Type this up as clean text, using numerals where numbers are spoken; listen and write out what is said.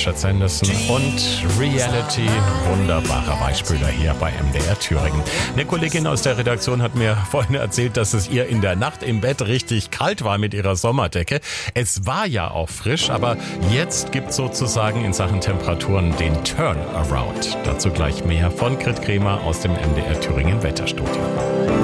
Richard Sanderson und Reality. Wunderbare Beispiele hier bei MDR Thüringen. Eine Kollegin aus der Redaktion hat mir vorhin erzählt, dass es ihr in der Nacht im Bett richtig kalt war mit ihrer Sommerdecke. Es war ja auch frisch, aber jetzt gibt es sozusagen in Sachen Temperaturen den Turnaround. Dazu gleich mehr von Grit Kremer aus dem MDR Thüringen Wetterstudio.